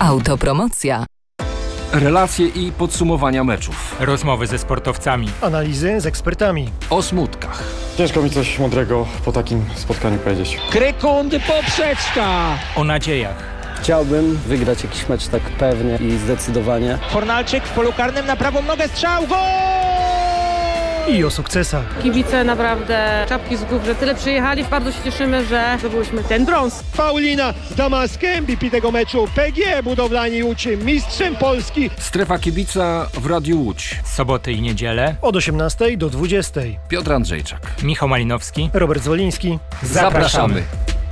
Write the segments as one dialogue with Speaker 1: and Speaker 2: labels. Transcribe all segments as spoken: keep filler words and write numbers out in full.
Speaker 1: Autopromocja.
Speaker 2: Relacje i podsumowania meczów.
Speaker 3: Rozmowy ze sportowcami.
Speaker 4: Analizy z ekspertami.
Speaker 2: O smutkach.
Speaker 5: Ciężko mi coś mądrego po takim spotkaniu powiedzieć.
Speaker 6: Krykundy poprzeczka.
Speaker 3: O nadziejach.
Speaker 7: Chciałbym wygrać jakiś mecz tak pewnie i zdecydowanie.
Speaker 6: Fornalczyk w polu karnym na prawą nogę, strzał, gol!
Speaker 4: I o sukcesach.
Speaker 8: Kibice naprawdę czapki z głów, że tyle przyjechali. Bardzo się cieszymy, że zdobyliśmy ten brąz.
Speaker 9: Paulina Damask, M V P tego meczu. P G Budowlani Łódź, mistrzem Polski.
Speaker 2: Strefa kibica w Radiu Łódź.
Speaker 3: Soboty i niedzielę.
Speaker 4: Od osiemnastej do dwudziestej.
Speaker 2: Piotr Andrzejczak.
Speaker 3: Michał Malinowski.
Speaker 4: Robert Zwoliński.
Speaker 2: Zapraszamy.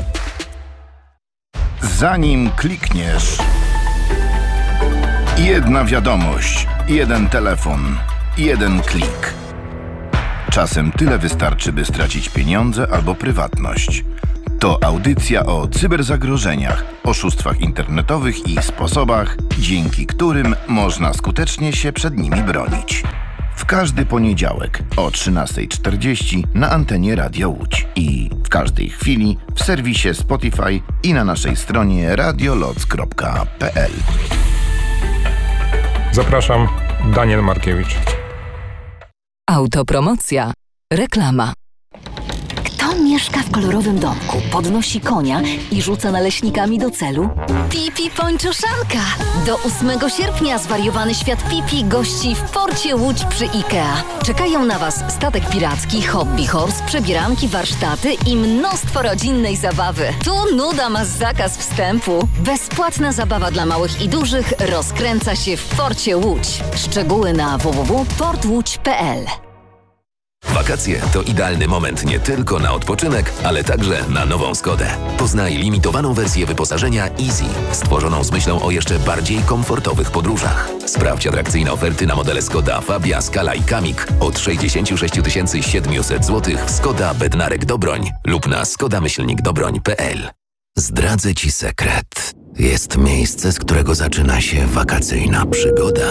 Speaker 10: Zanim klikniesz. Jedna wiadomość, jeden telefon, jeden klik. Czasem tyle wystarczy, by stracić pieniądze albo prywatność. To audycja o cyberzagrożeniach, oszustwach internetowych i sposobach, dzięki którym można skutecznie się przed nimi bronić. W każdy poniedziałek o trzynasta czterdzieści na antenie Radia Łódź i w każdej chwili w serwisie Spotify i na naszej stronie radioloc kropka p l.
Speaker 11: Zapraszam, Daniel Markiewicz.
Speaker 1: Autopromocja. Reklama.
Speaker 12: Kto mieszka w kolorowym domku, podnosi konia i rzuca naleśnikami do celu? Pipi Pończoszanka! Do ósmego sierpnia zwariowany świat Pipi gości w porcie Łódź przy IKEA. Czekają na Was statek piracki, hobby horse, przebieranki, warsztaty i mnóstwo rodzinnej zabawy. Tu nuda ma zakaz wstępu. Bezpłatna zabawa dla małych i dużych rozkręca się w porcie Łódź. Szczegóły na w w w kropka port łódź kropka p l.
Speaker 13: Wakacje to idealny moment nie tylko na odpoczynek, ale także na nową Skodę. Poznaj limitowaną wersję wyposażenia Easy, stworzoną z myślą o jeszcze bardziej komfortowych podróżach. Sprawdź atrakcyjne oferty na modele Skoda Fabia, Scala i Kamik od sześćdziesiąt sześć tysięcy siedemset złotych w Skoda Bednarek Dobroń lub na skoda myślnik dobroń kropka p l. Zdradzę Ci sekret. Jest miejsce, z którego zaczyna się wakacyjna przygoda.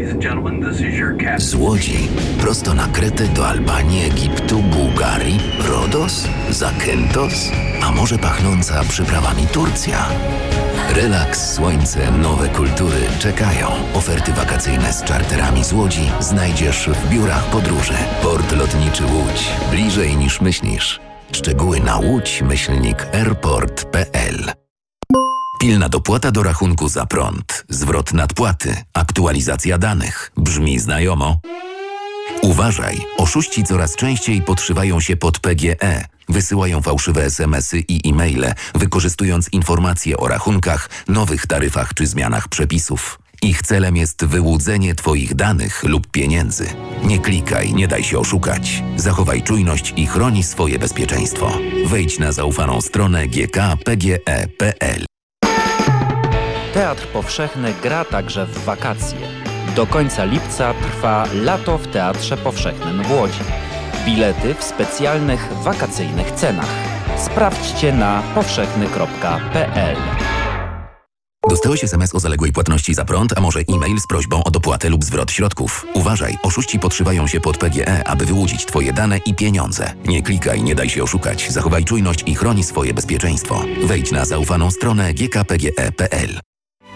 Speaker 13: Z Łodzi prosto na Kretę do Albanii, Egiptu, Bułgarii, Rodos, Zakynthos, a może pachnąca przyprawami Turcja. Relaks, słońce, nowe kultury czekają. Oferty wakacyjne z czarterami z Łodzi znajdziesz w biurach podróży. Port Lotniczy Łódź. Bliżej niż myślisz. Szczegóły na łódź myślnik airport kropka p l. Pilna dopłata do rachunku za prąd, zwrot nadpłaty, aktualizacja danych. Brzmi znajomo? Uważaj, oszuści coraz częściej podszywają się pod P G E. Wysyłają fałszywe es em esy i e-maile, wykorzystując informacje o rachunkach, nowych taryfach czy zmianach przepisów. Ich celem jest wyłudzenie Twoich danych lub pieniędzy. Nie klikaj, nie daj się oszukać. Zachowaj czujność i chroni swoje bezpieczeństwo. Wejdź na zaufaną stronę g k p g e kropka p l.
Speaker 14: Teatr Powszechny gra także w wakacje. Do końca lipca trwa Lato w Teatrze Powszechnym w Łodzi. Bilety w specjalnych wakacyjnych cenach. Sprawdźcie na powszechny kropka p l.
Speaker 13: Dostałeś es em es o zaległej płatności za prąd, a może e-mail z prośbą o dopłatę lub zwrot środków? Uważaj, oszuści podszywają się pod P G E, aby wyłudzić Twoje dane i pieniądze. Nie klikaj, nie daj się oszukać. Zachowaj czujność i chroni swoje bezpieczeństwo. Wejdź na zaufaną stronę g k p g e kropka p l.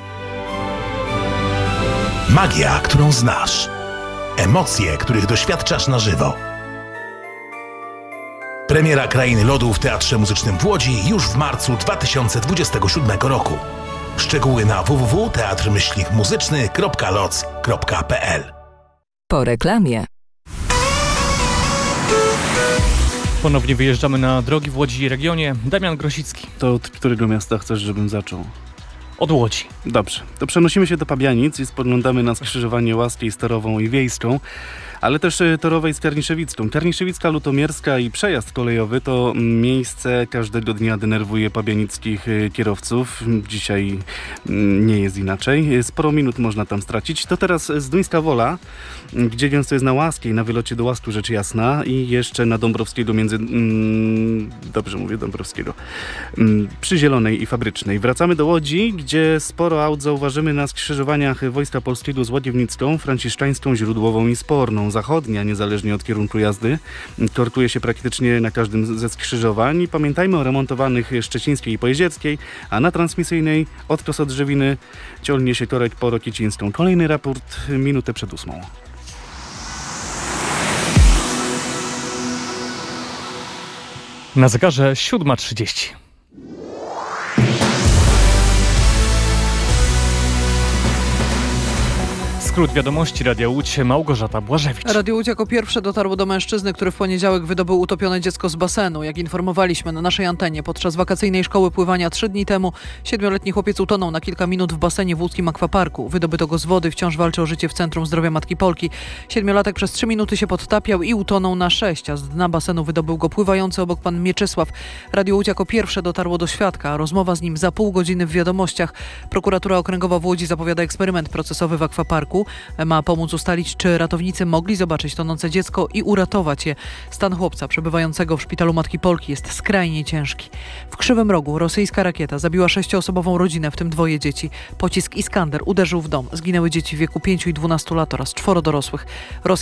Speaker 15: Magia, którą znasz. Emocje, których doświadczasz na żywo. Premiera Krainy Lodu w Teatrze Muzycznym w Łodzi już w marcu dwa tysiące dwudziestego siódmego roku. Szczegóły na w w w kropka teatr myślnik muzyczny kropka loc kropka p l.
Speaker 1: Po reklamie.
Speaker 3: Ponownie wyjeżdżamy na drogi w Łodzi i regionie. Damian Grosicki.
Speaker 16: To od którego miasta chcesz, żebym zaczął?
Speaker 3: Od Łodzi.
Speaker 16: Dobrze, to przenosimy się do Pabianic i spoglądamy na skrzyżowanie Łaskiej z Torową i Wiejską, ale też Torowej z Karniszewicką. Karniszewicka, Lutomierska i przejazd kolejowy to miejsce każdego dnia denerwuje pabianickich kierowców. Dzisiaj nie jest inaczej. Sporo minut można tam stracić. To teraz Zduńska Wola, gdzie więc to jest na Łaskiej, na wylocie do Łasku rzecz jasna i jeszcze na Dąbrowskiego między... Mm, dobrze mówię, Dąbrowskiego. Mm, przy Zielonej i Fabrycznej. Wracamy do Łodzi, gdzie sporo aut zauważymy na skrzyżowaniach Wojska Polskiego z Łagiewnicką, Franciszkańską, Źródłową i Sporną. południowo-zachodnia, niezależnie od kierunku jazdy. Korkuje się praktycznie na każdym ze skrzyżowań. Pamiętajmy o remontowanych Szczecińskiej i Pojezierskiej, a na transmisyjnej od Kosodrzewiny ciągnie się korek po Rokicińską. Kolejny raport minutę przed ósmą.
Speaker 3: Na zegarze siódma trzydzieści. Skrót wiadomości Radia Łódź, Małgorzata Błażewicz.
Speaker 17: Radio Łódź jako pierwsze dotarło do mężczyzny, który w poniedziałek wydobył utopione dziecko z basenu. Jak informowaliśmy na naszej antenie, podczas wakacyjnej szkoły pływania trzy dni temu siedmioletni chłopiec utonął na kilka minut w basenie w łódzkim akwaparku. Wydobyto go z wody, wciąż walczy o życie w Centrum Zdrowia Matki Polki. Siedmiolatek przez trzy minuty się podtapiał i utonął na sześć, a z dna basenu wydobył go pływający obok pan Mieczysław. Radio Łódź jako pierwsze dotarło do świadka, a rozmowa z nim za pół godziny w wiadomościach. Prokuratura Okręgowa w Łodzi zapowiada eksperyment procesowy w akwaparku. Ma pomóc ustalić, czy ratownicy mogli zobaczyć tonące dziecko i uratować je. Stan chłopca przebywającego w szpitalu Matki Polki jest skrajnie ciężki. W Krzywym Rogu rosyjska rakieta zabiła sześcioosobową rodzinę, w tym dwoje dzieci. Pocisk Iskander uderzył w dom. Zginęły dzieci w wieku pięciu i dwunastu lat oraz czworo dorosłych.